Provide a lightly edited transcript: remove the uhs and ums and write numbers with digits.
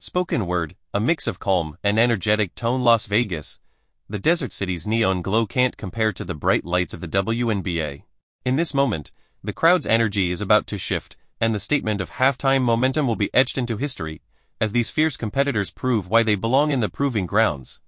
Spoken word, a mix of calm and energetic tone. Las Vegas. The desert city's neon glow can't compare to the bright lights of the WNBA. In this moment, the crowd's energy is about to shift, and the statement of halftime momentum will be etched into history, as these fierce competitors prove why they belong in the proving grounds.